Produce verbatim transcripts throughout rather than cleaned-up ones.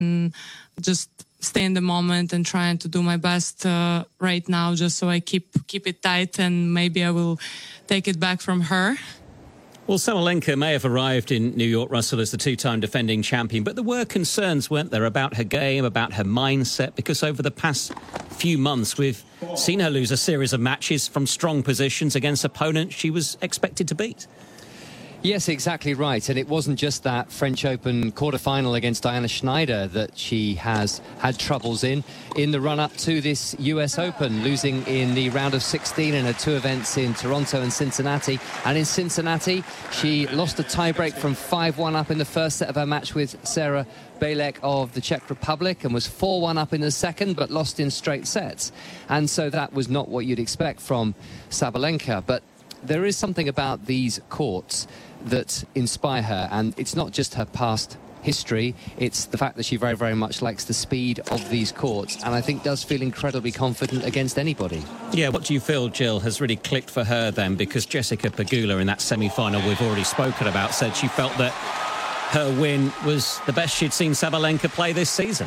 and just stay in the moment and trying to do my best uh, right now, just so I keep keep it tight, and maybe I will take it back from her. Well, Sabalenka may have arrived in New York, Russell, as the two-time defending champion, but there were concerns, weren't there, about her game, about her mindset, because over the past few months we've seen her lose a series of matches from strong positions against opponents she was expected to beat. Yes, exactly right. And it wasn't just that French Open quarter-final against Diana Schneider that she has had troubles in. In the run-up to this U S Open, losing in the round of sixteen in her two events in Toronto and Cincinnati. And in Cincinnati, she lost a tiebreak from five one up in the first set of her match with Sarah Bejlek of the Czech Republic, and was four one up in the second, but lost in straight sets. And so that was not what you'd expect from Sabalenka. But there is something about these courts that inspire her, and it's not just her past history, it's the fact that she very, very much likes the speed of these courts, and I think does feel incredibly confident against anybody. Yeah, what do you feel, Jill, has really clicked for her then? Because Jessica Pegula in that semi-final we've already spoken about said she felt that her win was the best she'd seen Sabalenka play this season.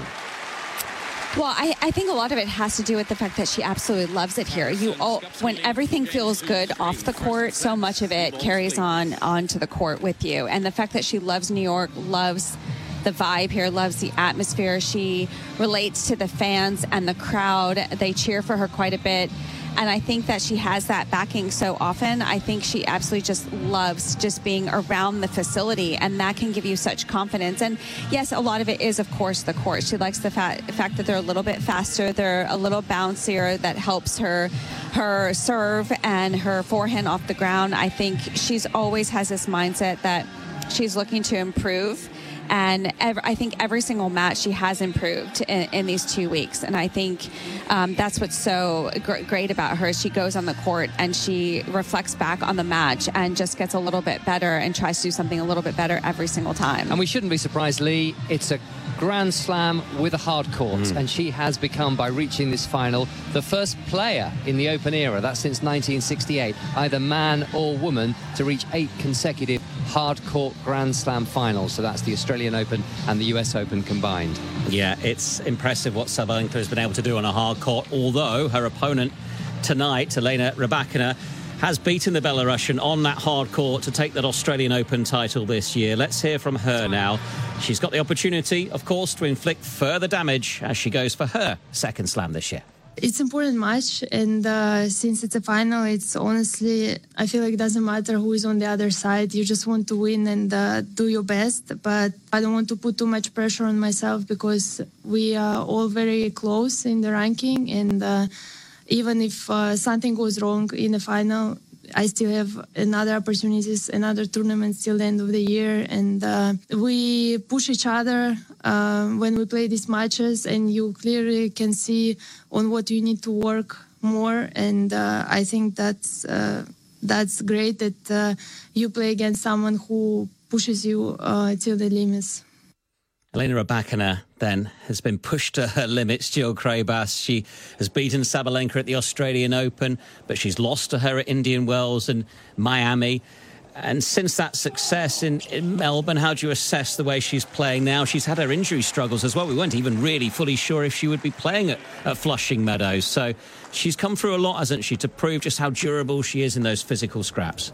Well, I, I think a lot of it has to do with the fact that she absolutely loves it here. You all, when everything feels good off the court, so much of it carries on onto the court with you. And the fact that she loves New York, loves the vibe here, loves the atmosphere. She relates to the fans and the crowd. They cheer for her quite a bit. And I think that she has that backing so often. I think she absolutely just loves just being around the facility, and that can give you such confidence. And yes, a lot of it is, of course, the court. She likes the fa- fact that they're a little bit faster, they're a little bouncier, that helps her her serve and her forehand off the ground. I think she's always has this mindset that she's looking to improve. And ev- I think every single match she has improved in, in these two weeks. And I think um, that's what's so gr- great about her. She goes on the court and she reflects back on the match and just gets a little bit better and tries to do something a little bit better every single time. And we shouldn't be surprised, Lee. It's a Grand Slam with a hard court. Mm. And she has become, by reaching this final, the first player in the Open era, that's since nineteen sixty-eight, either man or woman, to reach eight consecutive hard court Grand Slam finals. So that's the Australian Open and the U S Open combined. Yeah, it's impressive what Sabalenka has been able to do on a hard court, although her opponent tonight, Elena Rybakina, has beaten the Belarusian on that hard court to take that Australian Open title this year. Let's hear from her now. She's got the opportunity, of course, to inflict further damage as she goes for her second slam this year. It's an important match, and uh, since it's a final, it's honestly, I feel like it doesn't matter who is on the other side. You just want to win and uh, do your best, but I don't want to put too much pressure on myself because we are all very close in the ranking, and uh, even if uh, something goes wrong in the final, I still have another opportunities, another tournament till the end of the year. And uh, we push each other uh, when we play these matches, and you clearly can see on what you need to work more. And uh, I think that's, uh, that's great that uh, you play against someone who pushes you uh, till the limits. Elena Rybakina, then, has been pushed to her limits. Jill Craybas, she has beaten Sabalenka at the Australian Open, but she's lost to her at Indian Wells and Miami. And since that success in, in Melbourne, how do you assess the way she's playing now? She's had her injury struggles as well. We weren't even really fully sure if she would be playing at, at Flushing Meadows. So she's come through a lot, hasn't she, to prove just how durable she is in those physical scraps.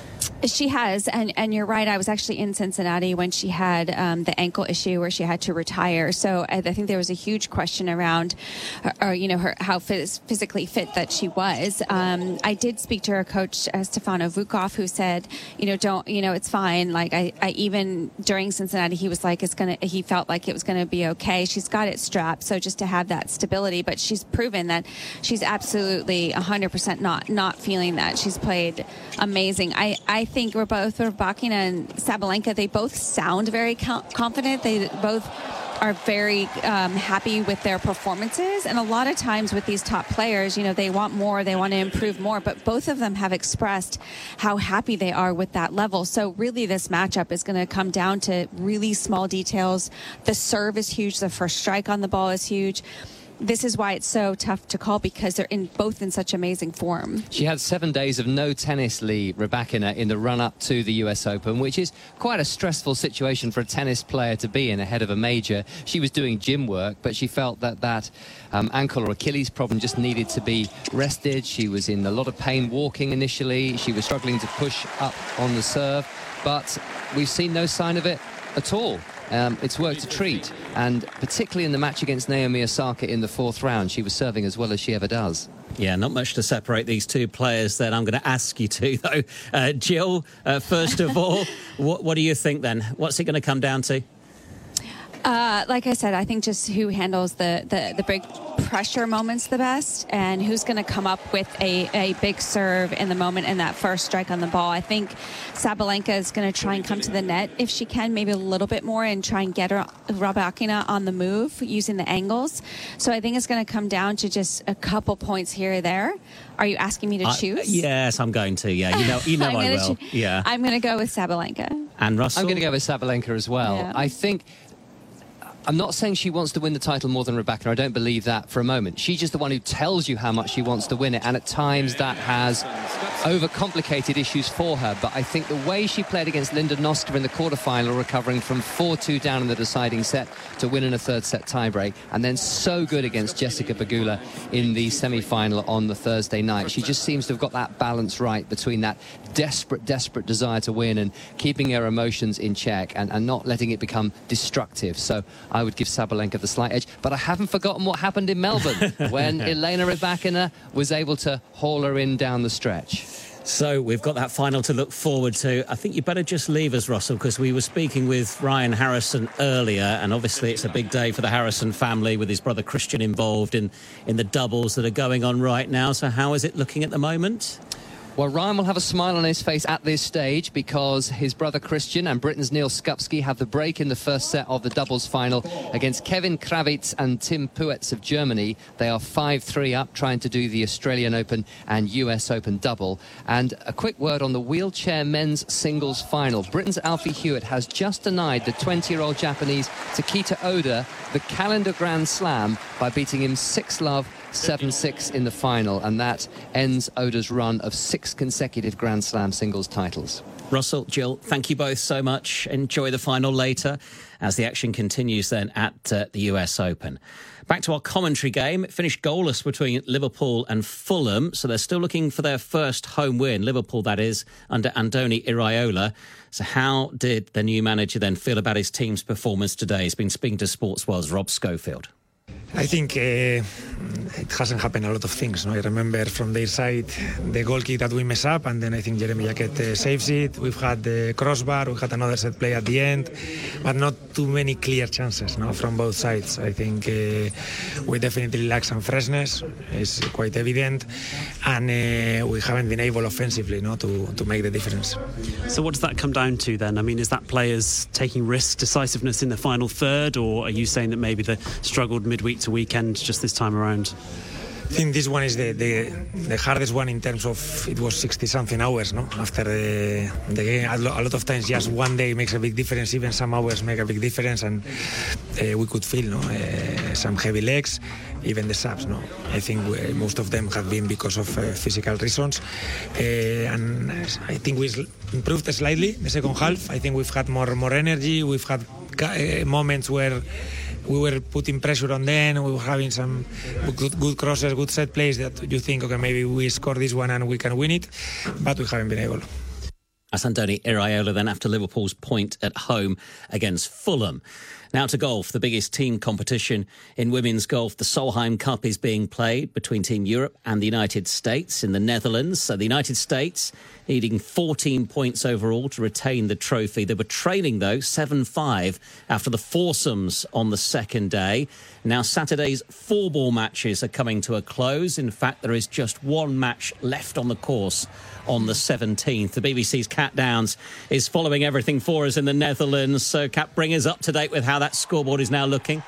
She has, and, and you're right. I was actually in Cincinnati when she had um, the ankle issue where she had to retire. So I, I think there was a huge question around, her, or, you know, her how phys- physically fit that she was. Um, I did speak to her coach, uh, Stefano Vukov, who said, you know, don't, you know, it's fine. Like I, I even during Cincinnati, he was like, it's gonna. He felt like it was gonna be okay. She's got it strapped, so just to have that stability. But she's proven that she's absolutely one hundred percent not not feeling that. She's played amazing. I. I think we're both Rybakina and Sabalenka. They both sound very confident. They both are very um, happy with their performances. And a lot of times with these top players, you know, they want more, they want to improve more. But both of them have expressed how happy they are with that level. So really this matchup is going to come down to really small details. The serve is huge. The first strike on the ball is huge. this is why it's so tough to call, because they're in both in such amazing form. She had seven days of no tennis, Lee Rybakina, in the run-up to the U S Open, which is quite a stressful situation for a tennis player to be in ahead of a major. She was doing gym work, but she felt that that um, ankle or Achilles problem just needed to be rested. She was in a lot of pain walking initially. She was struggling to push up on the serve, but we've seen no sign of it at all. Um, it's worked a treat, and particularly in the match against Naomi Osaka in the fourth round, she was serving as well as she ever does. Yeah, not much to separate these two players then. I'm going to ask you to, though. Uh, Jill, uh, first of all, what, what do you think then? What's it going to come down to? Uh, like I said, I think just who handles the, the, the big pressure moments the best, and who's going to come up with a, a big serve in the moment in that first strike on the ball. I think Sabalenka is going to try and come to the net if she can, maybe a little bit more, and try and get her Rybakina on the move using the angles. So I think it's going to come down to just a couple points here or there. Are you asking me to choose? Uh, yes, I'm going to. Yeah, you know, you know I will. Yeah, I'm going to go with Sabalenka. And Russell? I'm going to go with Sabalenka as well. Yeah. I think... I'm not saying she wants to win the title more than Rybakina. I don't believe that for a moment. She's just the one who tells you how much she wants to win it, and at times that has overcomplicated issues for her. But I think the way she played against Linda Noska in the quarterfinal, recovering from four two down in the deciding set to win in a third set tiebreak, and then so good against Jessica Pegula in the semi-final on the Thursday night. She just seems to have got that balance right between that desperate, desperate desire to win and keeping her emotions in check, and, and not letting it become destructive. So I would give Sabalenka the slight edge. But I haven't forgotten what happened in Melbourne when Elena Rybakina was able to haul her in down the stretch. So we've got that final to look forward to. I think you better just leave us, Russell, because we were speaking with Ryan Harrison earlier, and obviously it's a big day for the Harrison family with his brother Christian involved in, in the doubles that are going on right now. So how is it looking at the moment? Well, Ryan will have a smile on his face at this stage because his brother Christian and Britain's Neil Skupski have the break in the first set of the doubles final against Kevin Kravitz and Tim Puetz of Germany. They are five three up, trying to do the Australian Open and U S Open double. And a quick word on the wheelchair men's singles final. Britain's Alfie Hewitt has just denied the twenty-year-old Japanese Takita Oda the calendar Grand Slam by beating him six love, seven six in the final, and that ends Oda's run of six consecutive Grand Slam singles titles. Russell, Jill, thank you both so much. Enjoy the final later as the action continues then at uh, the U S Open. Back to our commentary game. It finished goalless between Liverpool and Fulham, so they're still looking for their first home win. Liverpool, that is, under Andoni Iraola. So how did the new manager then feel about his team's performance today? He's been speaking to Sportsworld's Rob Schofield. I think uh, it hasn't happened a lot of things. No? I remember from their side the goal kick that we mess up, and then I think Jeremy Jacquet uh, saves it. We've had the crossbar, we had another set play at the end, but not too many clear chances no? from both sides. I think uh, we definitely lack some freshness, it's quite evident, and uh, we haven't been able offensively no? to, to make the difference. So what does that come down to then? I mean, is that players taking risks, decisiveness in the final third, or are you saying that maybe they struggled midweek to weekend just this time around? I think this one is the, the, the hardest one in terms of it was sixty something hours no? after the, the game. A lot of times just one day makes a big difference, even some hours make a big difference, and uh, we could feel no? uh, some heavy legs, even the subs. No? I think we, most of them have been because of uh, physical reasons, uh, and I think we improved slightly the second half. I think we've had more, more energy, we've had uh, moments where we were putting pressure on them, we were having some good, good crosses, good set plays that you think, okay, maybe we score this one and we can win it, but we haven't been able. That's Andoni Iraola then after Liverpool's point at home against Fulham. Now to golf, the biggest team competition in women's golf. The Solheim Cup is being played between Team Europe and the United States in the Netherlands. So the United States needing fourteen points overall to retain the trophy. They were trailing, though, seven five after the foursomes on the second day. Now Saturday's four-ball matches are coming to a close. In fact, there is just one match left on the course on the seventeenth. The B B C's Kat Downs is following everything for us in the Netherlands. So, Kat, bring us up to date with how that scoreboard is now looking.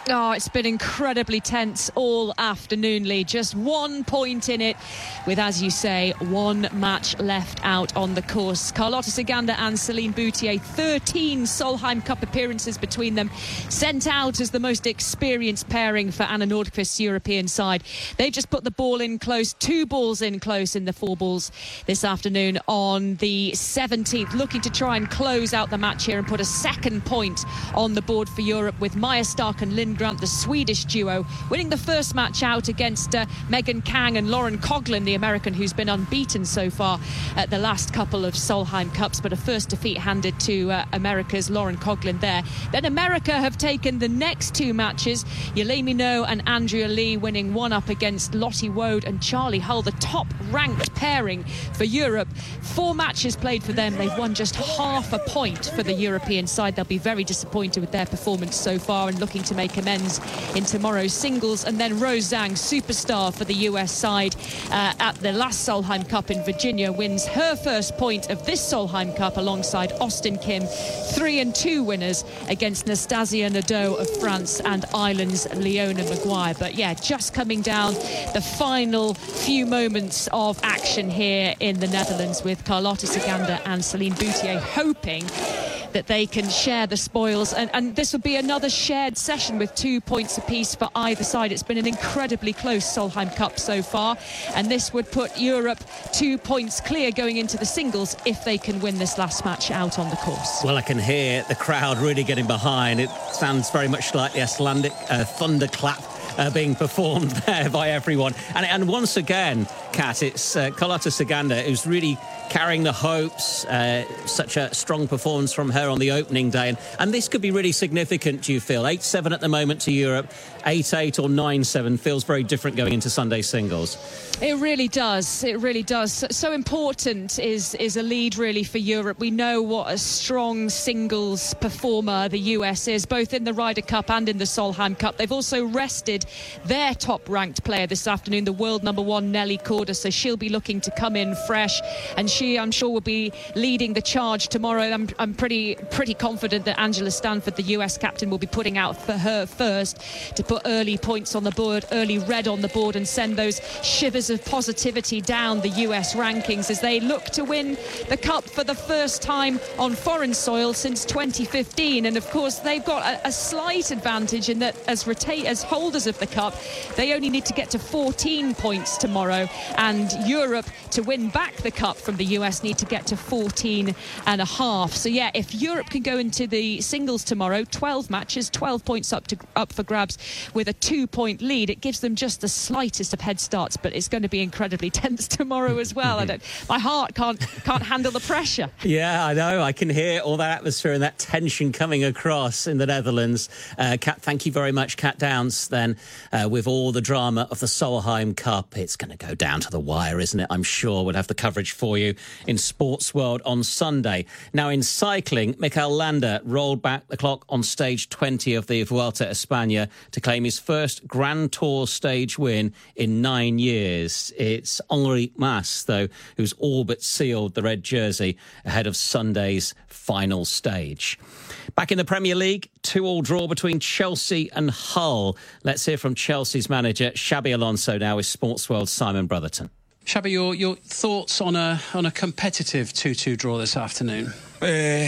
Oh, it's been incredibly tense all afternoon, Lee. Just one point in it with, as you say, one match left out on the course. Carlotta Ciganda and Celine Boutier, thirteen Solheim Cup appearances between them, sent out as the most experienced pairing for Anna Nordqvist's European side. They just put the ball in close, two balls in close in the four balls this afternoon on the seventeenth, looking to try and close out the match here and put a second point on the board for Europe, with Maja Stark and Lynn Grant, the Swedish duo, winning the first match out against uh, Megan Kang and Lauren Coughlin, the American who's been unbeaten so far at the last couple of Solheim Cups, but a first defeat handed to uh, America's Lauren Coughlin there. Then America have taken the next two matches, Yelena Minot and Andrea Lee winning one up against Lottie Woad and Charlie Hull, the top ranked pairing for Europe. Four matches played for them, they've won just half a point for the European side. They'll be very disappointed with their performance so far and looking to make amends in tomorrow's singles. And then Rose Zhang, superstar for the U S side uh, at the last Solheim Cup in Virginia, wins her first point of this Solheim Cup alongside Austin Kim, three and two winners against Nastasia Nadeau of France and Ireland's Leona Maguire. But yeah, just coming down the final few moments of action here in the Netherlands, with Carlotta Ciganda and Celine Boutier hoping that they can share the spoils, and, and this will be another shared session with two points apiece for either side. It's been an incredibly close Solheim Cup so far, and this would put Europe two points clear going into the singles if they can win this last match out on the course. Well, I can hear the crowd really getting behind. It sounds very much like the Icelandic uh, thunderclap Uh, being performed there by everyone. And, and once again, Kat, it's uh, Carlotta Ciganda who's really carrying the hopes. Uh, such a strong performance from her on the opening day. And, and this could be really significant, do you feel? eight seven at the moment to Europe. eight eight or nine seven feels very different going into Sunday singles. It really does. It really does. So, so important is, is a lead, really, for Europe. We know what a strong singles performer the U S is, both in the Ryder Cup and in the Solheim Cup. They've also rested their top-ranked player this afternoon, the world number one, Nelly Korda, so she'll be looking to come in fresh, and she, I'm sure, will be leading the charge tomorrow. I'm, I'm pretty pretty confident that Angela Stanford, the U S captain, will be putting out for her first to put early points on the board, early red on the board, and send those shivers of positivity down the U S rankings as they look to win the Cup for the first time on foreign soil since twenty fifteen. And of course, they've got a, a slight advantage in that as, reta- as holders of the Cup, they only need to get to fourteen points tomorrow, and Europe, to win back the Cup from the U S, need to get to fourteen and a half. So yeah, if Europe can go into the singles tomorrow, twelve matches, twelve points up to up for grabs with a two-point lead, it gives them just the slightest of head starts. But it's going to be incredibly tense tomorrow as well. I don't, my heart can't can't handle the pressure. Yeah, I know. I can hear all that atmosphere and that tension coming across in the Netherlands. Uh, Kat, thank you very much, Kat Downs. Then uh, with all the drama of the Solheim Cup, it's going to go down to the wire, isn't it? I'm sure we'll have the coverage for you in Sports World on Sunday. Now, in cycling, Mikel Landa rolled back the clock on stage twenty of the Vuelta a España to claim his first Grand Tour stage win in nine years. It's Enric Mas, though, who's all but sealed the red jersey ahead of Sunday's final stage. Back in the Premier League, two-all draw between Chelsea and Hull. Let's hear from Chelsea's manager, Xabi Alonso, now with Sports World's Simon Brotherton. Xabi, your, your thoughts on a on a competitive two-two draw this afternoon? Uh,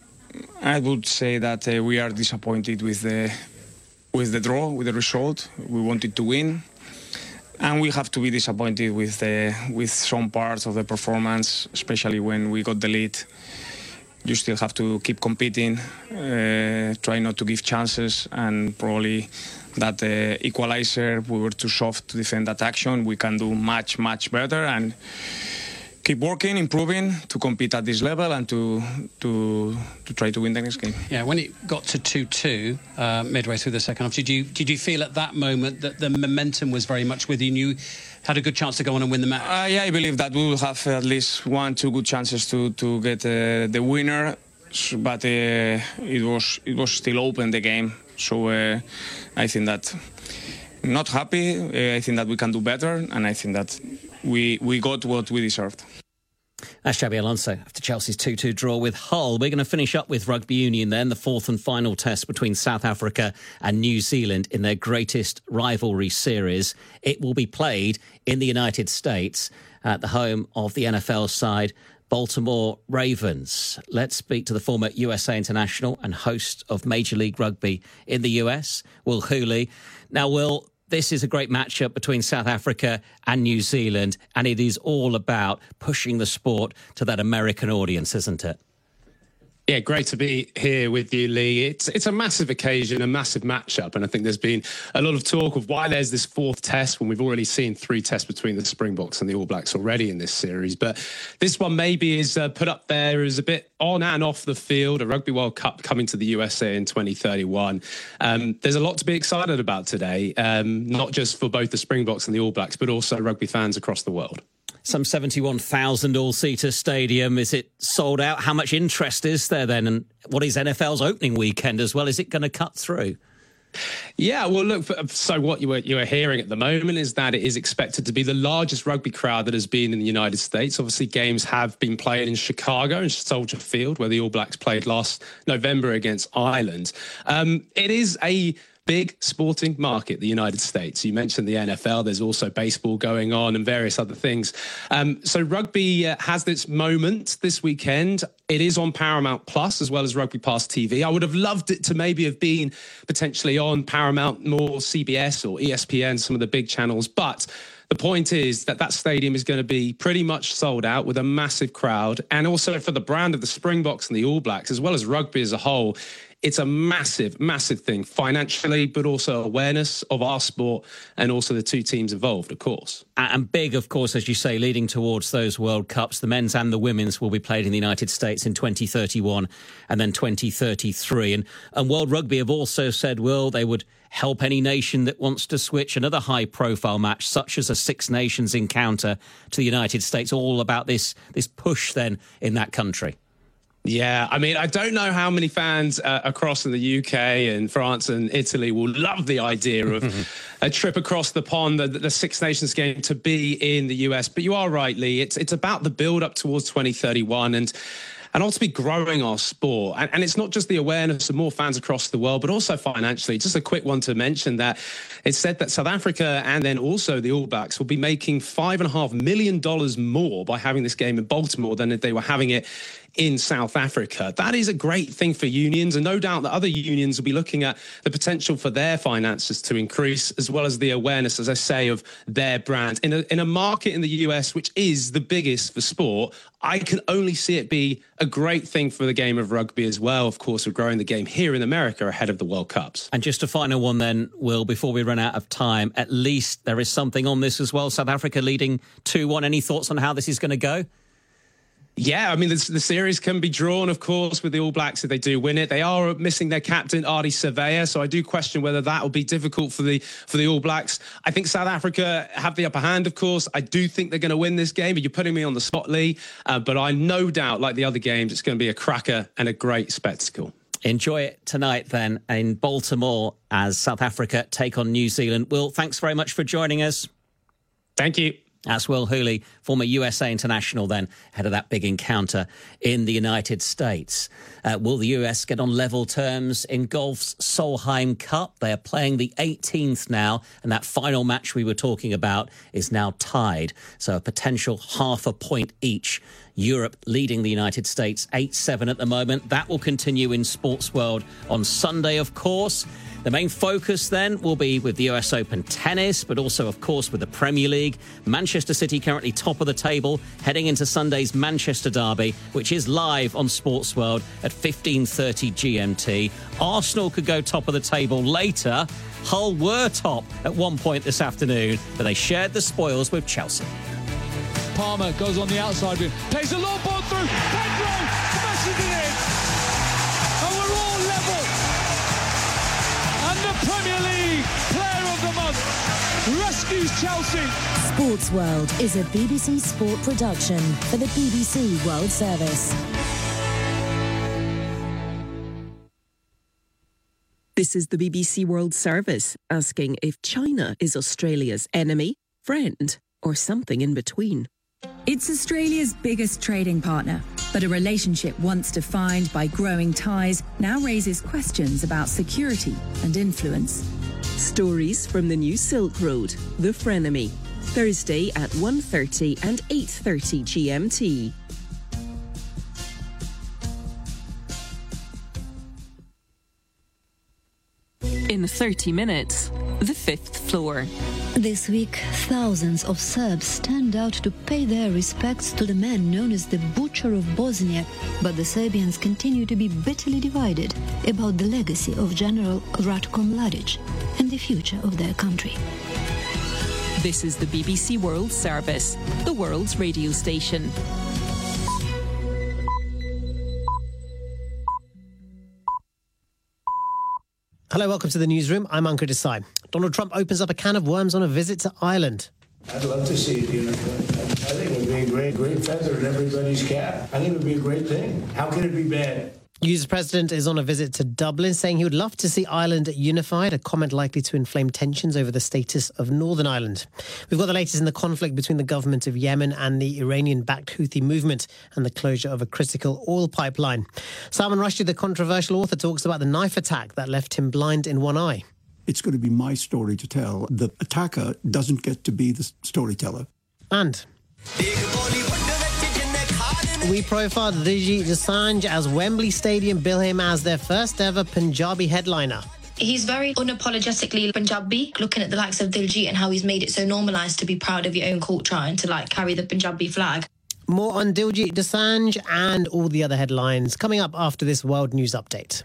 I would say that uh, we are disappointed with the with the draw, with the result. We wanted to win, and we have to be disappointed with uh, with some parts of the performance, especially when we got the lead. You still have to keep competing, uh, try not to give chances, and probably that uh, equalizer, we were too soft to defend that action. We can do much, much better and keep working, improving to compete at this level and to to to try to win the next game. Yeah, when it got to two-two uh, midway through the second half, did you did you feel at that moment that the momentum was very much with you and you had a good chance to go on and win the match? Uh, yeah, I believe that we will have at least one, two good chances to to get uh, the winner, but uh, it was it was still open, the game. So uh, I think that not happy. Uh, I think that we can do better, and I think that we we got what we deserved. That's Xabi Alonso after Chelsea's two two draw with Hull. We're going to finish up with rugby union then, the fourth and final test between South Africa and New Zealand in their greatest rivalry series. It will be played in the United States at the home of the N F L side, Baltimore Ravens. Let's speak to the former U S A international and host of Major League Rugby in the U S, Will Hooley. Now, Will, this is a great matchup between South Africa and New Zealand, and it is all about pushing the sport to that American audience, isn't it? Yeah, great to be here with you, Lee. It's it's a massive occasion, a massive matchup, and I think there's been a lot of talk of why there's this fourth test when we've already seen three tests between the Springboks and the All Blacks already in this series. But this one maybe is uh, put up there as a bit on and off the field, a Rugby World Cup coming to the U S A in twenty thirty-one. Um, there's a lot to be excited about today, um, not just for both the Springboks and the All Blacks, but also rugby fans across the world. Some seventy-one thousand all-seater stadium. Is it sold out? How much interest is there then? And what is N F L's opening weekend as well? Is it going to cut through? Yeah, well, look, so what you were you were hearing at the moment is that it is expected to be the largest rugby crowd that has been in the United States. Obviously, games have been played in Chicago and Soldier Field, where the All Blacks played last November against Ireland. Um, it is a big sporting market, the United States. You mentioned the N F L. There's also baseball going on and various other things. Um, so rugby uh, has this moment this weekend. It is on Paramount Plus as well as Rugby Pass T V. I would have loved it to maybe have been potentially on Paramount, more C B S or E S P N, some of the big channels. But the point is that that stadium is going to be pretty much sold out with a massive crowd. And also for the brand of the Springboks and the All Blacks, as well as rugby as a whole, it's a massive, massive thing financially, but also awareness of our sport and also the two teams involved, of course. And big, of course, as you say, leading towards those World Cups. The men's and the women's will be played in the United States in twenty thirty-one and then twenty thirty-three. And, and World Rugby have also said, well, they would help any nation that wants to switch another high-profile match, such as a Six Nations encounter, to the United States, all about this, this push then in that country. Yeah, I mean, I don't know how many fans uh, across in the U K and France and Italy will love the idea of a trip across the pond, the, the Six Nations game to be in the U S. But you are right, Lee. It's it's about the build up towards twenty thirty-one and and ultimately growing our sport. And, and it's not just the awareness of more fans across the world, but also financially. Just a quick one to mention that it's said that South Africa and then also the All Blacks will be making five and a half million dollars more by having this game in Baltimore than if they were having it in South Africa. That is a great thing for unions, and no doubt that other unions will be looking at the potential for their finances to increase, as well as the awareness, as I say, of their brand. In a, in a market in the U S, which is the biggest for sport, I can only see it be a great thing for the game of rugby as well. Of course, we're growing the game here in America ahead of the World Cups. And just a final one then, Will, before we run out of time, at least there is something on this as well. South Africa leading two one. Any thoughts on how this is going to go? Yeah, I mean, the, the series can be drawn, of course, with the All Blacks if they do win it. They are missing their captain, Ardie Savea, so I do question whether that will be difficult for the for the All Blacks. I think South Africa have the upper hand, of course. I do think they're going to win this game, but you're putting me on the spot, Lee. Uh, but I no doubt, like the other games, it's going to be a cracker and a great spectacle. Enjoy it tonight, then, in Baltimore as South Africa take on New Zealand. Will, thanks very much for joining us. Thank you. That's Will Hooley, former U S A international, then head of that big encounter in the United States. Uh, will the U S get on level terms in golf's Solheim Cup? They are playing the eighteenth now, and that final match we were talking about is now tied. So a potential half a point each. Europe leading the United States eight seven at the moment. That will continue in Sports World on Sunday, of course. The main focus then will be with the U S Open tennis, but also, of course, with the Premier League. Manchester City currently top of the table, heading into Sunday's Manchester Derby, which is live on Sports World at fifteen thirty G M T. Arsenal could go top of the table later. Hull were top at one point this afternoon, but they shared the spoils with Chelsea. Palmer goes on the outside, plays a long ball through. Pedro smashes it in, and we're all level. And the Premier League Player of the Month rescues Chelsea. Sports World is a B B C Sport production for the B B C World Service. This is the B B C World Service, asking if China is Australia's enemy, friend, or something in between. It's Australia's biggest trading partner, but a relationship once defined by growing ties now raises questions about security and influence. Stories from the new Silk Road, The Frenemy. Thursday at one thirty and eight thirty G M T. In thirty minutes, the fifth floor. This week, thousands of Serbs stand out to pay their respects to the man known as the Butcher of Bosnia, but the Serbians continue to be bitterly divided about the legacy of General Ratko Mladic and the future of their country. This is the B B C World Service, the world's radio station. Hello, welcome to the newsroom. I'm Ankur Desai. Donald Trump opens up a can of worms on a visit to Ireland. I'd love to see it unified. I think it would be a great, great feather in everybody's cap. I think it would be a great thing. How can it be bad? U K's president is on a visit to Dublin, saying he would love to see Ireland unified, a comment likely to inflame tensions over the status of Northern Ireland. We've got the latest in the conflict between the government of Yemen and the Iranian-backed Houthi movement and the closure of a critical oil pipeline. Salman Rushdie, the controversial author, talks about the knife attack that left him blind in one eye. It's going to be my story to tell. The attacker doesn't get to be the storyteller. And we profiled Diljit Dosanjh as Wembley Stadium bill him as their first ever Punjabi headliner. He's very unapologetically Punjabi, looking at the likes of Diljit and how he's made it so normalised to be proud of your own culture and to like carry the Punjabi flag. More on Diljit Dosanjh and all the other headlines coming up after this World News Update.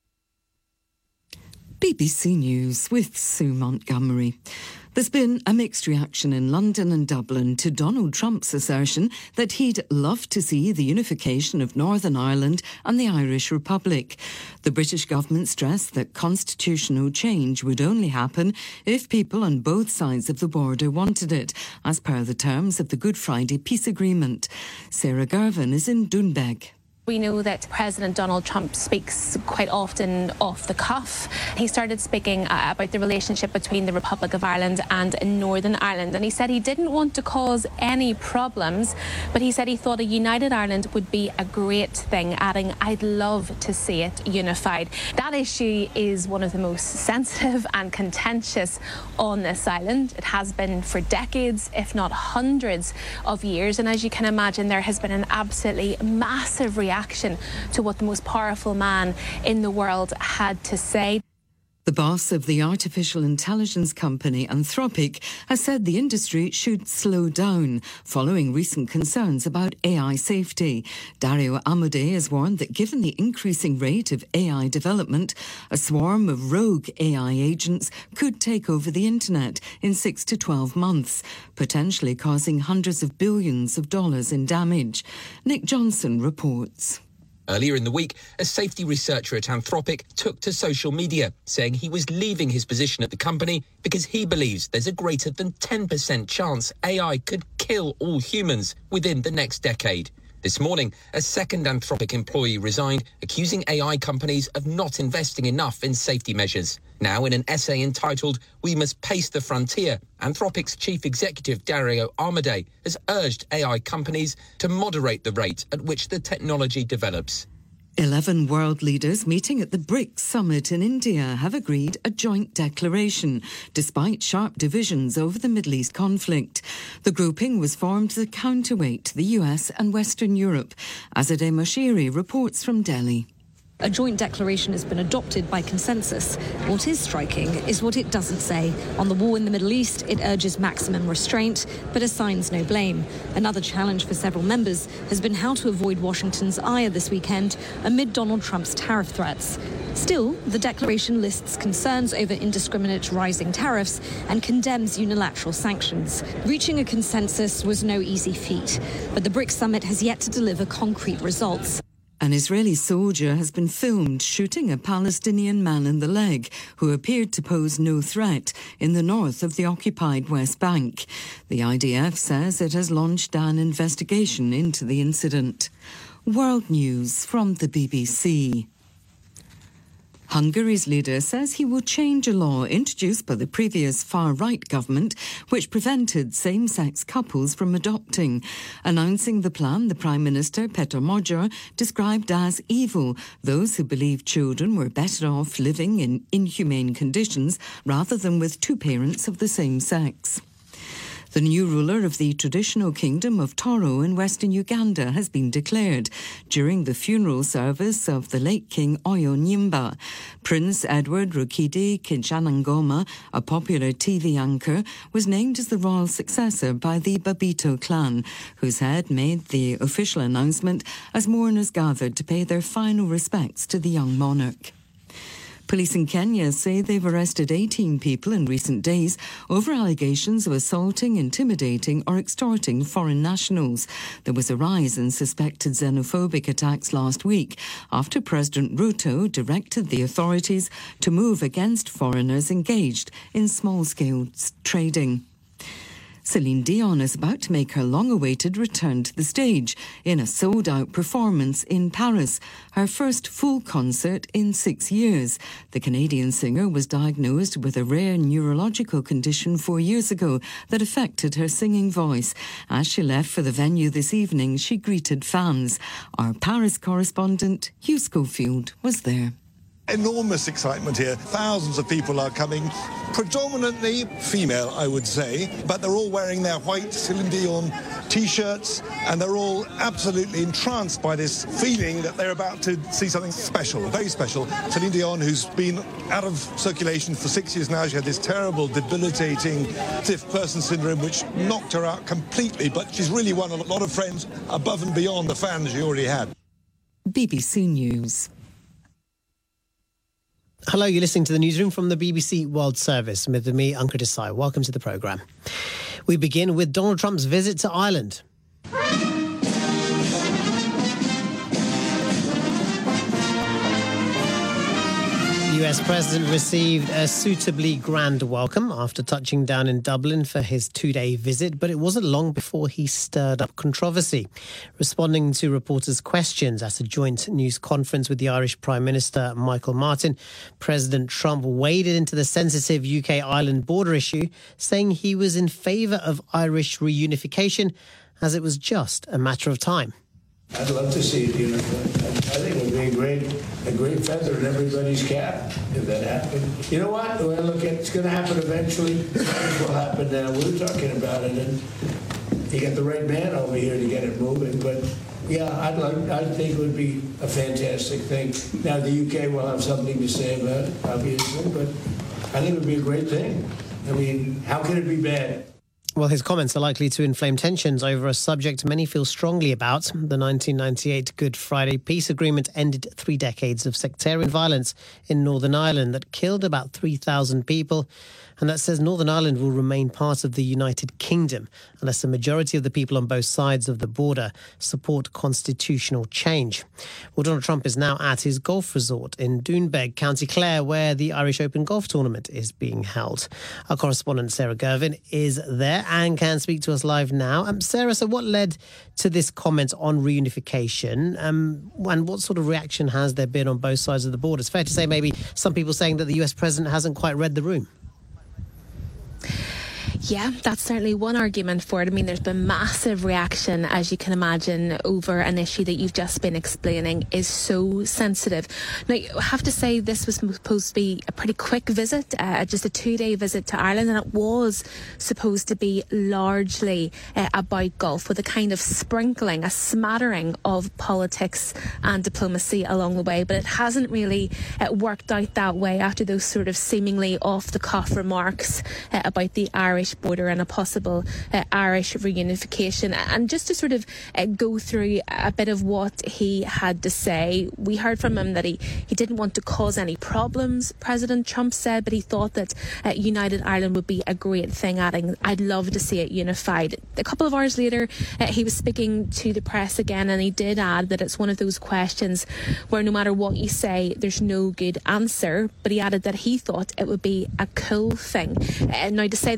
B B C News with Sue Montgomery. There's been a mixed reaction in London and Dublin to Donald Trump's assertion that he'd love to see the unification of Northern Ireland and the Irish Republic. The British government stressed that constitutional change would only happen if people on both sides of the border wanted it, as per the terms of the Good Friday Peace Agreement. Sarah Garvin is in Doonbeg. We know that President Donald Trump speaks quite often off the cuff. He started speaking uh, about the relationship between the Republic of Ireland and Northern Ireland, and he said he didn't want to cause any problems, but he said he thought a united Ireland would be a great thing, adding, "I'd love to see it unified." That issue is one of the most sensitive and contentious on this island. It has been for decades, if not hundreds of years, and as you can imagine, there has been an absolutely massive reaction reaction to what the most powerful man in the world had to say. The boss of the artificial intelligence company Anthropic has said the industry should slow down following recent concerns about A I safety. Dario Amodei has warned that given the increasing rate of A I development, a swarm of rogue A I agents could take over the internet in six to twelve months, potentially causing hundreds of billions of dollars in damage. Nick Johnson reports. Earlier in the week, a safety researcher at Anthropic took to social media, saying he was leaving his position at the company because he believes there's a greater than ten percent chance A I could kill all humans within the next decade. This morning, a second Anthropic employee resigned, accusing A I companies of not investing enough in safety measures. Now, in an essay entitled "We Must Pace the Frontier," Anthropic's chief executive Dario Amodei has urged A I companies to moderate the rate at which the technology develops. Eleven world leaders meeting at the BRICS summit in India have agreed a joint declaration, despite sharp divisions over the Middle East conflict. The grouping was formed as a counterweight to the U S and Western Europe. Azadeh Moshiri reports from Delhi. A joint declaration has been adopted by consensus. What is striking is what it doesn't say. On the war in the Middle East, it urges maximum restraint, but assigns no blame. Another challenge for several members has been how to avoid Washington's ire this weekend amid Donald Trump's tariff threats. Still, the declaration lists concerns over indiscriminate rising tariffs and condemns unilateral sanctions. Reaching a consensus was no easy feat, but the BRICS summit has yet to deliver concrete results. An Israeli soldier has been filmed shooting a Palestinian man in the leg who appeared to pose no threat in the north of the occupied West Bank. The I D F says it has launched an investigation into the incident. World News from the B B C. Hungary's leader says he will change a law introduced by the previous far-right government which prevented same-sex couples from adopting. Announcing the plan, the Prime Minister, Peter Magyar, described as evil those who believed children were better off living in inhumane conditions rather than with two parents of the same sex. The new ruler of the traditional kingdom of Toro in western Uganda has been declared during the funeral service of the late King Oyo Nyimba. Prince Edward Rukidi Kinshasa, a popular T V anchor, was named as the royal successor by the Babito clan, whose head made the official announcement as mourners gathered to pay their final respects to the young monarch. Police in Kenya say they've arrested eighteen people in recent days over allegations of assaulting, intimidating or extorting foreign nationals. There was a rise in suspected xenophobic attacks last week after President Ruto directed the authorities to move against foreigners engaged in small-scale trading. Celine Dion is about to make her long-awaited return to the stage in a sold-out performance in Paris, her first full concert in six years. The Canadian singer was diagnosed with a rare neurological condition four years ago that affected her singing voice. As she left for the venue this evening, she greeted fans. Our Paris correspondent, Hugh Schofield, was there. Enormous excitement here. Thousands of people are coming, predominantly female, I would say, but they're all wearing their white Celine Dion T-shirts, and they're all absolutely entranced by this feeling that they're about to see something special, very special. Celine Dion, who's been out of circulation for six years now, she had this terrible, debilitating stiff person syndrome, which knocked her out completely, but she's really won a lot of friends above and beyond the fans she already had. B B C News. Hello, you're listening to the newsroom from the B B C World Service with me, Ankur Desai. Welcome to the programme. We begin with Donald Trump's visit to Ireland. The U S President received a suitably grand welcome after touching down in Dublin for his two-day visit, but it wasn't long before he stirred up controversy. Responding to reporters' questions at a joint news conference with the Irish Prime Minister Michael Martin, President Trump waded into the sensitive U K-Ireland border issue, saying he was in favour of Irish reunification as it was just a matter of time. I'd love to see it unified. I think it would be a great, a great feather in everybody's cap if that happened. You know what? The way I look at it, it's going to happen eventually. It will happen now. We were talking about it, and you got the right man over here to get it moving. But yeah, I'd like. I think it would be a fantastic thing. Now the U K will have something to say about it, obviously, but I think it would be a great thing. I mean, how can it be bad? Well, his comments are likely to inflame tensions over a subject many feel strongly about. The nineteen ninety-eight Good Friday Peace Agreement ended three decades of sectarian violence in Northern Ireland that killed about three thousand people, and that says Northern Ireland will remain part of the United Kingdom unless a majority of the people on both sides of the border support constitutional change. Well, Donald Trump is now at his golf resort in Doonbeg, County Clare, where the Irish Open Golf Tournament is being held. Our correspondent Sarah Gervin is there and can speak to us live now. Um, Sarah, so what led to this comment on reunification, um, and what sort of reaction has there been on both sides of the border? It's fair to say maybe some people saying that the U S president hasn't quite read the room. Yeah, that's certainly one argument for it. I mean, there's been massive reaction, as you can imagine, over an issue that you've just been explaining is so sensitive. Now, I have to say this was supposed to be a pretty quick visit, uh, just a two-day visit to Ireland, and it was supposed to be largely uh, about golf, with a kind of sprinkling, a smattering of politics and diplomacy along the way. But it hasn't really uh, worked out that way after those sort of seemingly off-the-cuff remarks uh, about the Irish border and a possible uh, Irish reunification. And just to sort of uh, go through a bit of what he had to say, we heard from him that he, he didn't want to cause any problems, President Trump said, but he thought that uh, United Ireland would be a great thing, adding, I'd love to see it unified. A couple of hours later, uh, he was speaking to the press again, and he did add that it's one of those questions where no matter what you say, there's no good answer, but he added that he thought it would be a cool thing. Uh, now, to say there's been a lot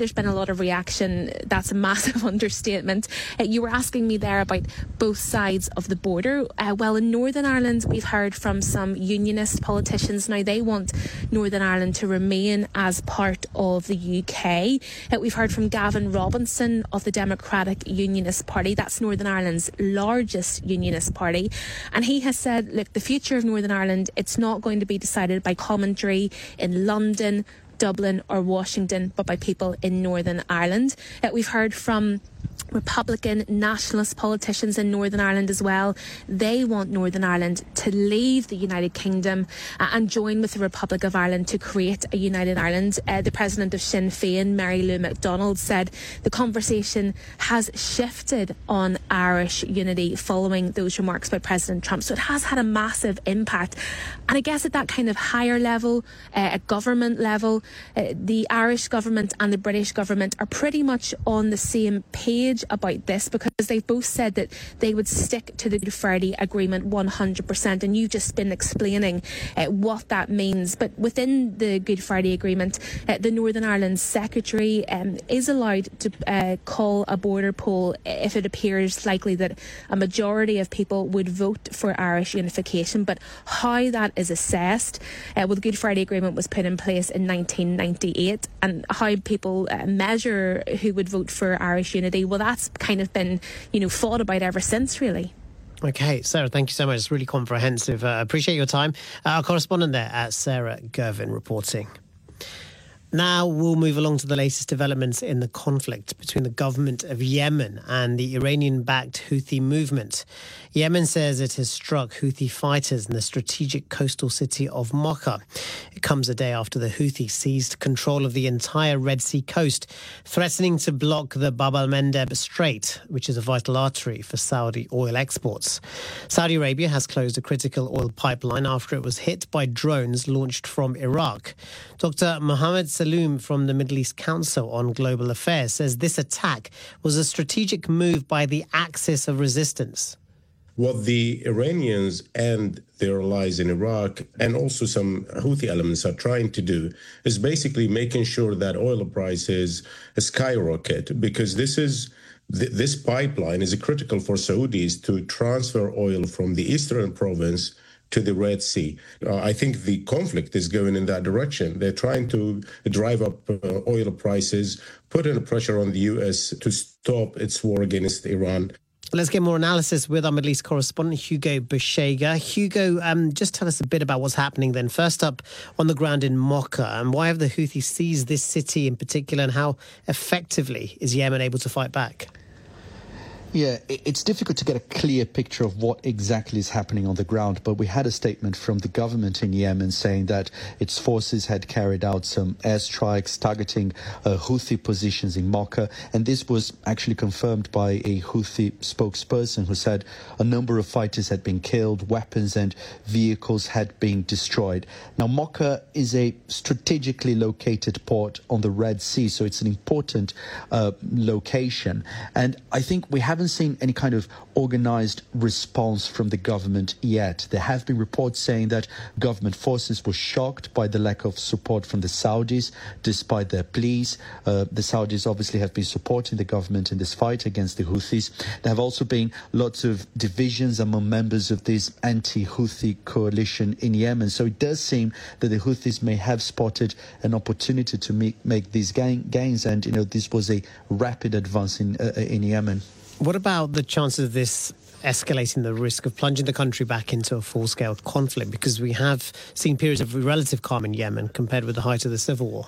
lot of reaction. That's a massive understatement. Uh, you were asking me there about both sides of the border. Uh, well, in Northern Ireland, we've heard from some unionist politicians. Now, they want Northern Ireland to remain as part of the U K. Uh, we've heard from Gavin Robinson of the Democratic Unionist Party. That's Northern Ireland's largest unionist party. And he has said, look, the future of Northern Ireland, it's not going to be decided by commentary in London, Dublin or Washington, but by people in Northern Ireland. Uh, we've heard from Republican nationalist politicians in Northern Ireland as well. They want Northern Ireland to leave the United Kingdom uh, and join with the Republic of Ireland to create a united Ireland. Uh, the president of Sinn Féin, Mary Lou McDonald, said the conversation has shifted on Irish unity following those remarks by President Trump. So it has had a massive impact. And I guess at that kind of higher level, uh, at government level, uh, the Irish government and the British government are pretty much on the same page about this, because they've both said that they would stick to the Good Friday Agreement one hundred percent, and you've just been explaining uh, what that means. But within the Good Friday Agreement, uh, the Northern Ireland Secretary um, is allowed to uh, call a border poll if it appears likely that a majority of people would vote for Irish unification. But how that is assessed, uh, well, the Good Friday Agreement was put in place in nineteen ninety-eight, and how people uh, measure who would vote for Irish unity, well, that's kind of been, you know, thought about ever since, really. Okay, Sarah, thank you so much. It's really comprehensive. Uh, appreciate your time. Uh, our correspondent there, at Sarah Gervin, reporting. Now we'll move along to the latest developments in the conflict between the government of Yemen and the Iranian-backed Houthi movement. Yemen says it has struck Houthi fighters in the strategic coastal city of Mocha. It comes a day after the Houthis seized control of the entire Red Sea coast, threatening to block the Bab al-Mandeb Strait, which is a vital artery for Saudi oil exports. Saudi Arabia has closed a critical oil pipeline after it was hit by drones launched from Iraq. Doctor Mohammed Saloom from the Middle East Council on Global Affairs says this attack was a strategic move by the Axis of Resistance. What the Iranians and their allies in Iraq and also some Houthi elements are trying to do is basically making sure that oil prices skyrocket, because this is th- this pipeline is critical for Saudis to transfer oil from the eastern province to the Red Sea. Uh, I think the conflict is going in that direction. They're trying to drive up uh, oil prices, put in pressure on the U S to stop its war against Iran. Let's get more analysis with our Middle East correspondent, Hugo Bushega. Hugo, um, just tell us a bit about what's happening then. First up, on the ground in Mocha, and why have the Houthis seized this city in particular, and how effectively is Yemen able to fight back? Yeah, it's difficult to get a clear picture of what exactly is happening on the ground, but we had a statement from the government in Yemen saying that its forces had carried out some airstrikes targeting uh, Houthi positions in Mocha, and this was actually confirmed by a Houthi spokesperson who said a number of fighters had been killed, weapons and vehicles had been destroyed. Now, Mocha is a strategically located port on the Red Sea, so it's an important uh, location, and I think we haven't seen any kind of organized response from the government yet. There have been reports saying that government forces were shocked by the lack of support from the Saudis, despite their pleas. Uh, the Saudis obviously have been supporting the government in this fight against the Houthis. There have also been lots of divisions among members of this anti-Houthi coalition in Yemen. So it does seem that the Houthis may have spotted an opportunity to make, make these gain, gains. And, you know, this was a rapid advance in, uh, in Yemen. What about the chances of this escalating the risk of plunging the country back into a full-scale conflict? Because we have seen periods of relative calm in Yemen compared with the height of the civil war.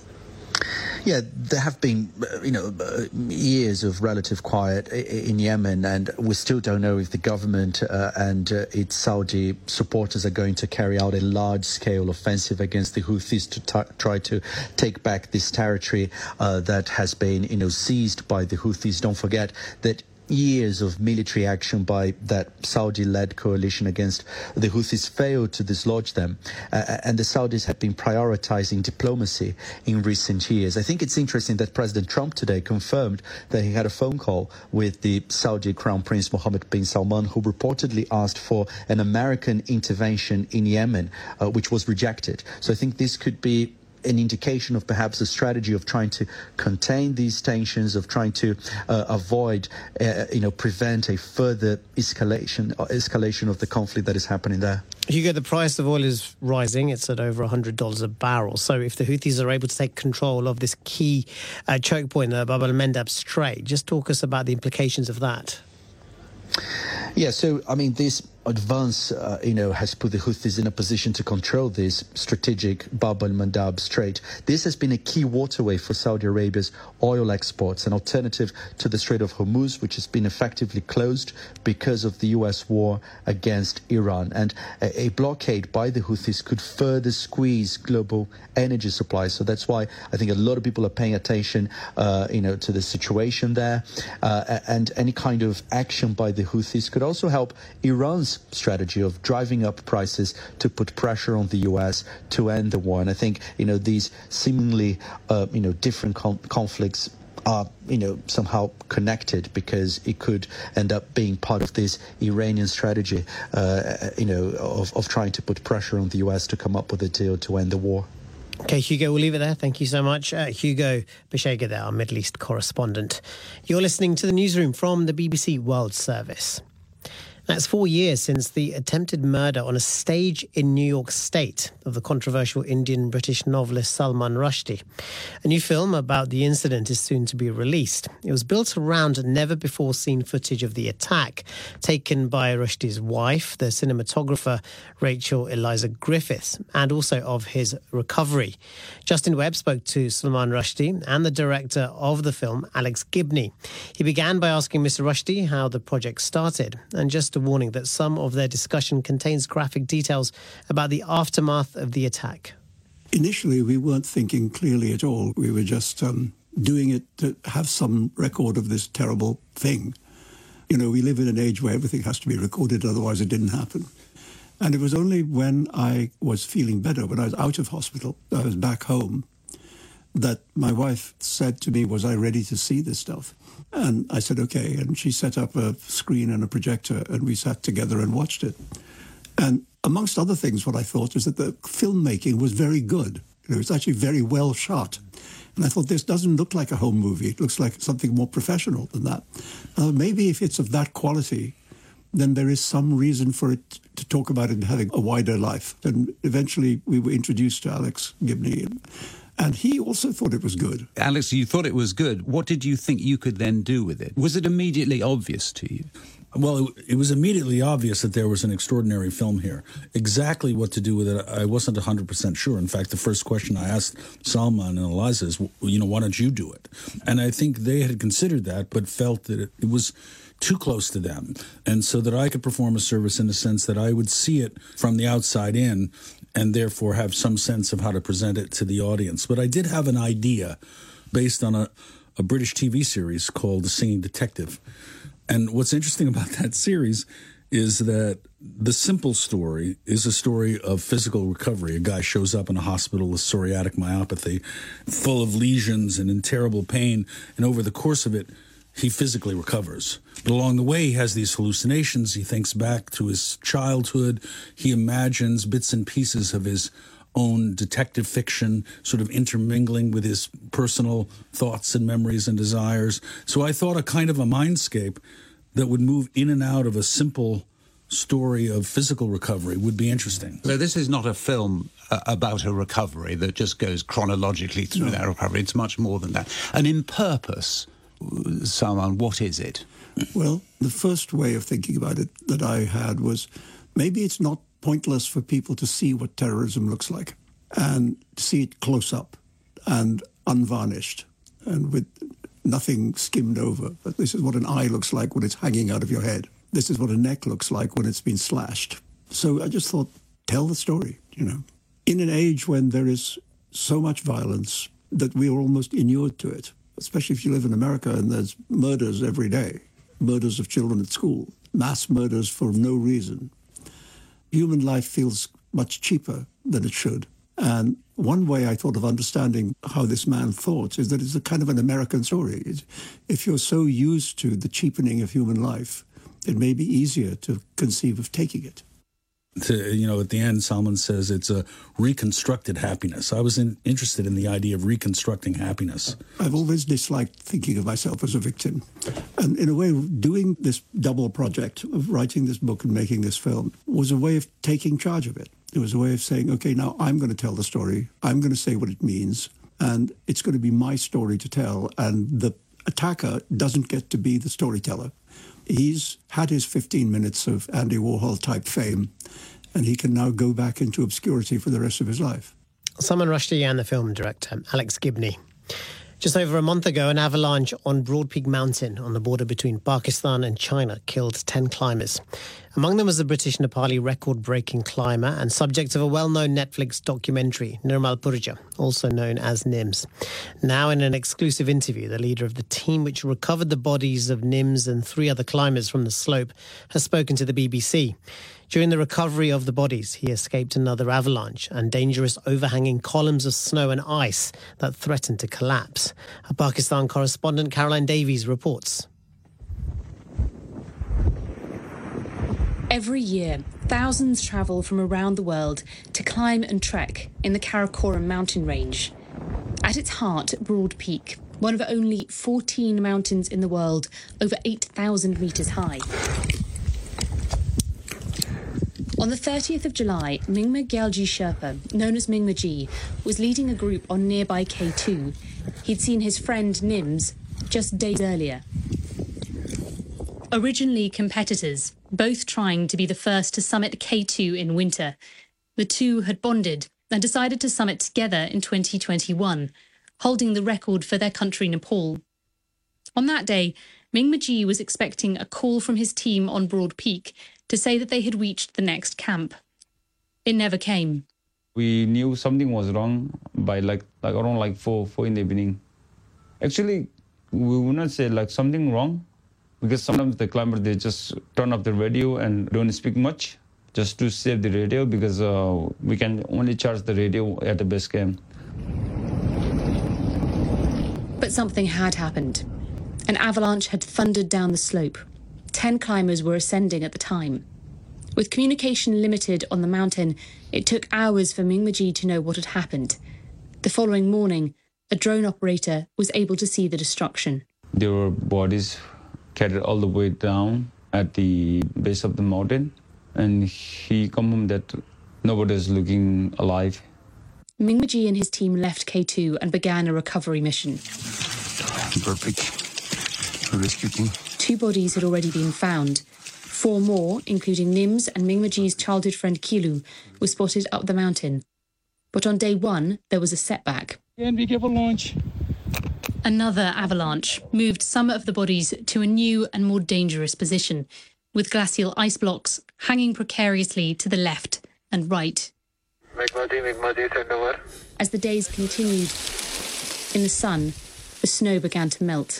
Yeah, there have been, you know, years of relative quiet in Yemen, and we still don't know if the government uh, and uh, its Saudi supporters are going to carry out a large-scale offensive against the Houthis to t- try to take back this territory uh, that has been, you know, seized by the Houthis. Don't forget that years of military action by that Saudi-led coalition against the Houthis failed to dislodge them. Uh, and the Saudis have been prioritizing diplomacy in recent years. I think it's interesting that President Trump today confirmed that he had a phone call with the Saudi Crown Prince Mohammed bin Salman, who reportedly asked for an American intervention in Yemen, uh, which was rejected. So I think this could be an indication of perhaps a strategy of trying to contain these tensions, of trying to uh, avoid, uh, you know, prevent a further escalation escalation of the conflict that is happening there. Hugo, the price of oil is rising. It's at over one hundred dollars a barrel. So if the Houthis are able to take control of this key uh, choke point, the Bab el-Mandab Strait, just talk us about the implications of that. Yeah, so, I mean, this advance, uh, you know, has put the Houthis in a position to control this strategic Bab el-Mandab Strait. This has been a key waterway for Saudi Arabia's oil exports, an alternative to the Strait of Hormuz, which has been effectively closed because of the U S war against Iran. And a, a blockade by the Houthis could further squeeze global energy supplies. So that's why I think a lot of people are paying attention, uh, you know, to the situation there. Uh, and any kind of action by the Houthis could also help Iran's strategy of driving up prices to put pressure on the U S to end the war. And I think, you know, these seemingly, uh, you know, different com- conflicts are, you know, somehow connected, because it could end up being part of this Iranian strategy, uh, you know, of, of trying to put pressure on the U S to come up with a deal to end the war. Okay, Hugo, we'll leave it there. Thank you so much. Uh, Hugo Beshega there, our Middle East correspondent. You're listening to the newsroom from the B B C World Service. That's four years since the attempted murder on a stage in New York State of the controversial Indian-British novelist Salman Rushdie. A new film about the incident is soon to be released. It was built around never-before-seen footage of the attack taken by Rushdie's wife, the cinematographer Rachel Eliza Griffiths, and also of his recovery. Justin Webb spoke to Salman Rushdie and the director of the film, Alex Gibney. He began by asking Mister Rushdie how the project started, and just a warning that some of their discussion contains graphic details about the aftermath of the attack. Initially, we weren't thinking clearly at all. We were just um, doing it to have some record of this terrible thing. You know, we live in an age where everything has to be recorded, otherwise it didn't happen. And it was only when I was feeling better, when I was out of hospital, I was back home, that my wife said to me, was I ready to see this stuff? And I said, okay. And she set up a screen and a projector, and we sat together and watched it. And amongst other things, what I thought is that the filmmaking was very good. It was actually very well shot. And I thought, this doesn't look like a home movie. It looks like something more professional than that. Uh, maybe if it's of that quality, then there is some reason for it to talk about it having a wider life. And eventually we were introduced to Alex Gibney, and, and he also thought it was good. Alex, you thought it was good. What did you think you could then do with it? Was it immediately obvious to you? Well, it, it was immediately obvious that there was an extraordinary film here. Exactly what to do with it, I wasn't one hundred percent sure. In fact, the first question I asked Salman and Eliza is, you know, why don't you do it? And I think they had considered that, but felt that it, it was too close to them, and so that I could perform a service in the sense that I would see it from the outside in and therefore have some sense of how to present it to the audience. But I did have an idea based on a, a British T V series called The Singing Detective. And what's interesting about that series is that the simple story is a story of physical recovery. A guy shows up in a hospital with psoriatic myopathy, full of lesions and in terrible pain, and over the course of it, he physically recovers. But along the way, he has these hallucinations. He thinks back to his childhood. He imagines bits and pieces of his own detective fiction sort of intermingling with his personal thoughts and memories and desires. So I thought a kind of a mindscape that would move in and out of a simple story of physical recovery would be interesting. So this is not a film uh, about a recovery that just goes chronologically through no. that recovery. It's much more than that. And in purpose, Salman, what is it? Well, the first way of thinking about it that I had was maybe it's not pointless for people to see what terrorism looks like and see it close up and unvarnished and with nothing skimmed over. But this is what an eye looks like when it's hanging out of your head. This is what a neck looks like when it's been slashed. So I just thought, tell the story, you know. In an age when there is so much violence that we are almost inured to it, especially if you live in America and there's murders every day, murders of children at school, mass murders for no reason. Human life feels much cheaper than it should. And one way I thought of understanding how this man thought is that it's a kind of an American story. It's, if you're so used to the cheapening of human life, it may be easier to conceive of taking it. To, you know, at the end, Salman says it's a reconstructed happiness. I was in, interested in the idea of reconstructing happiness. I've always disliked thinking of myself as a victim. And in a way, doing this double project of writing this book and making this film was a way of taking charge of it. It was a way of saying, okay, now I'm going to tell the story. I'm going to say what it means. And it's going to be my story to tell. And the attacker doesn't get to be the storyteller. He's had his fifteen minutes of Andy Warhol-type fame, and he can now go back into obscurity for the rest of his life. Salman Rushdie and the film director, Alex Gibney. Just over a month ago, an avalanche on Broad Peak Mountain on the border between Pakistan and China killed ten climbers. Among them was the British Nepali record-breaking climber and subject of a well-known Netflix documentary, Nirmal Purja, also known as Nims. Now, in an exclusive interview, the leader of the team which recovered the bodies of Nims and three other climbers from the slope has spoken to the B B C. During the recovery of the bodies, he escaped another avalanche and dangerous overhanging columns of snow and ice that threatened to collapse. Our Pakistan correspondent Caroline Davies reports. Every year, thousands travel from around the world to climb and trek in the Karakoram mountain range. At its heart, Broad Peak, one of only fourteen mountains in the world, over eight thousand metres high. On the thirtieth of July, Mingma Gyalji Sherpa, known as Mingma Ji, was leading a group on nearby K two. He'd seen his friend Nims just days earlier. Originally competitors, both trying to be the first to summit K two in winter, the two had bonded and decided to summit together in twenty twenty-one, holding the record for their country, Nepal. On that day, Mingma Ji was expecting a call from his team on Broad Peak to say that they had reached the next camp. It never came. We knew something was wrong by like, like around like four, four in the evening. Actually, we would not say like something wrong, because sometimes the climbers, they just turn off the radio and don't speak much just to save the radio, because uh, we can only charge the radio at the base camp. But something had happened. An avalanche had thundered down the slope. Ten climbers were ascending at the time. With communication limited on the mountain, it took hours for Mingma Ji to know what had happened. The following morning, a drone operator was able to see the destruction. There were bodies carried all the way down at the base of the mountain, and he confirmed that nobody is looking alive. Mingma Ji and his team left K two and began a recovery mission. Perfect. Rescue team. Two bodies had already been found. Four more, including Nims and Mingma Ji's childhood friend Kilu, were spotted up the mountain. But on day one, there was a setback. And we gave a launch. Another avalanche moved some of the bodies to a new and more dangerous position, with glacial ice blocks hanging precariously to the left and right. As the days continued, in the sun, the snow began to melt.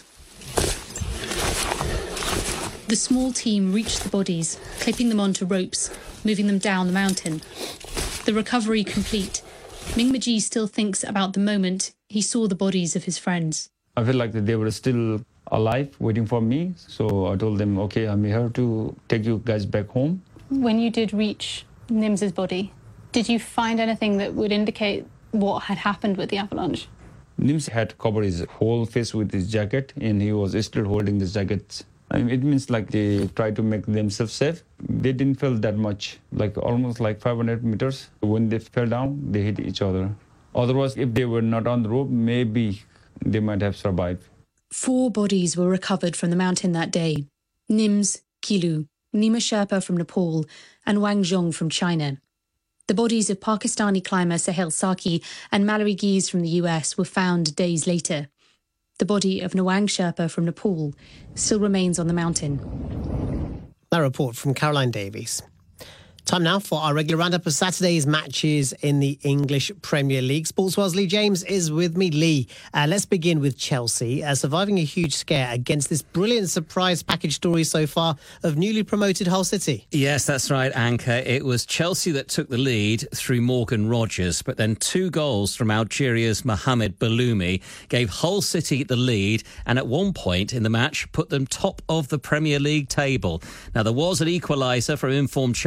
The small team reached the bodies, clipping them onto ropes, moving them down the mountain. The recovery complete, Mingma Ji still thinks about the moment he saw the bodies of his friends. I feel like they were still alive, waiting for me. So I told them, okay, I'm here to take you guys back home. When you did reach Nims's body, did you find anything that would indicate what had happened with the avalanche? Nims had covered his whole face with his jacket, and he was still holding the jacket. I mean, it means like they tried to make themselves safe. They didn't feel that much, like almost like five hundred meters. When they fell down, they hit each other. Otherwise, if they were not on the rope, maybe they might have survived. Four bodies were recovered from the mountain that day. Nims, Kilu, Nima Sherpa from Nepal, and Wang Zhong from China. The bodies of Pakistani climber Sahel Saki and Mallory Gies from the U S were found days later. The body of Nwang Sherpa from Nepal still remains on the mountain. That report from Caroline Davies. Time now for our regular roundup of Saturday's matches in the English Premier League. Sportswell's Lee James is with me. Lee, uh, let's begin with Chelsea, uh, surviving a huge scare against this brilliant surprise package story so far of newly promoted Hull City. Yes, that's right, Anchor. It was Chelsea that took the lead through Morgan Rogers, but then two goals from Algeria's Mohamed Baloumi gave Hull City the lead, and at one point in the match put them top of the Premier League table. Now, there was an equaliser from informed Chelsea striker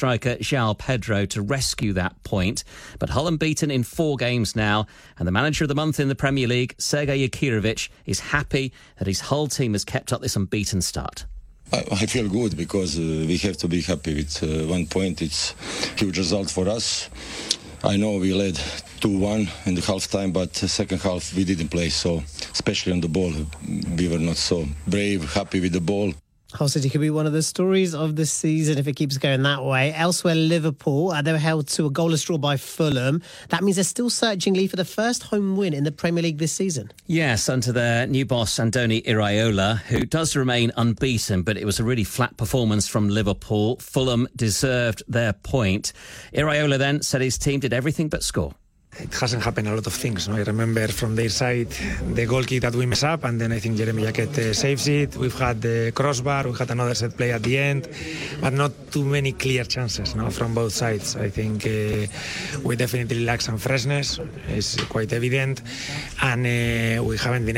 striker João Pedro to rescue that point. But Hull unbeaten in four games now, and the manager of the month in the Premier League, Sergej Jakirovic, is happy that his Hull team has kept up this unbeaten start. I, I feel good because uh, we have to be happy with uh, one point. It's a huge result for us. I know we led two one in the half time, but the second half we didn't play, so especially on the ball, we were not so brave, happy with the ball. Hull City could be one of the stories of the season if it keeps going that way. Elsewhere, Liverpool, uh, they were held to a goalless draw by Fulham. That means they're still searching, Lee, for the first home win in the Premier League this season. Yes, under their new boss, Andoni Iraola, who does remain unbeaten, but it was a really flat performance from Liverpool. Fulham deserved their point. Iraola then said his team did everything but score. It hasn't happened a lot of things. No? I remember from their side the goal kick that we mess up, and then I think Jeremy Jacquet uh, saves it. We've had the crossbar, we had another set play at the end, but not too many clear chances no, from both sides. I think uh, we definitely lack some freshness, it's quite evident, and uh, we haven't been